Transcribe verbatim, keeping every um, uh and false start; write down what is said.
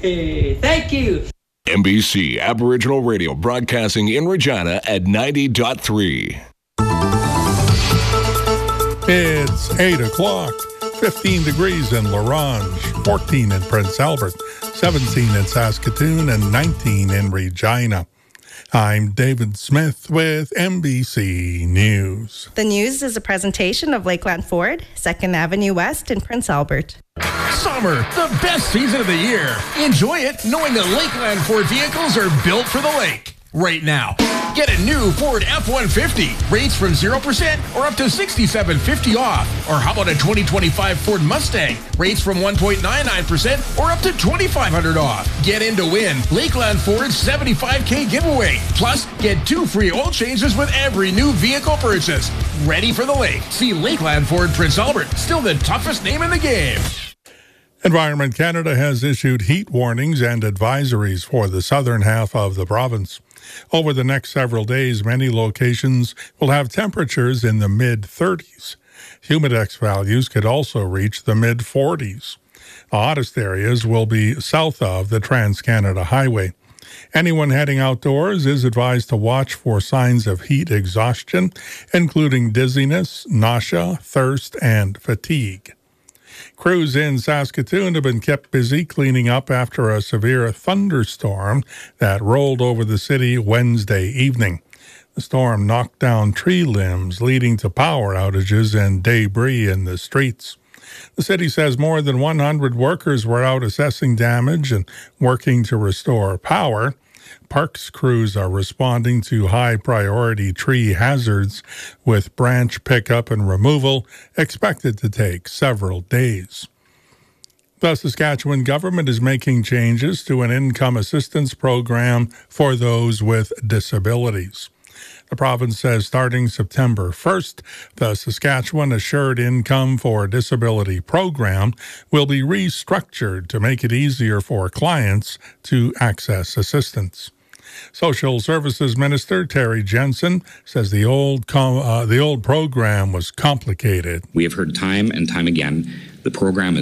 Thank you. N B C Aboriginal Radio broadcasting in Regina at ninety point three. It's eight o'clock. fifteen degrees in La Ronge, fourteen in Prince Albert, seventeen in Saskatoon, and nineteen in Regina. I'm David Smith with N B C News. The news is a presentation of Lakeland Ford, second Avenue West in Prince Albert. Summer, the best season of the year. Enjoy it knowing that Lakeland Ford vehicles are built for the lake. Right now, get a new Ford F one fifty. Rates from zero percent or up to sixty-seven fifty off. Or how about a twenty twenty-five Ford Mustang? Rates from one point nine nine percent or up to twenty-five hundred off. Get in to win Lakeland Ford's seventy-five K giveaway. Plus, get two free oil changes with every new vehicle purchase. Ready for the lake. See Lakeland Ford Prince Albert. Still the toughest name in the game. Environment Canada has issued heat warnings and advisories for the southern half of the province. Over the next several days, many locations will have temperatures in the mid thirties. Humidex values could also reach the mid forties. The hottest areas will be south of the Trans-Canada Highway. Anyone heading outdoors is advised to watch for signs of heat exhaustion, including dizziness, nausea, thirst, and fatigue. Crews in Saskatoon have been kept busy cleaning up after a severe thunderstorm that rolled over the city Wednesday evening. The storm knocked down tree limbs, leading to power outages and debris in the streets. The city says more than one hundred workers were out assessing damage and working to restore power. Parks crews are responding to high-priority tree hazards, with branch pickup and removal expected to take several days. The Saskatchewan government is making changes to an income assistance program for those with disabilities. The province says starting September first, the Saskatchewan Assured Income for Disability program will be restructured to make it easier for clients to access assistance. Social Services Minister Terry Jensen says the old com- uh, the old program was complicated. We have heard time and time again the program is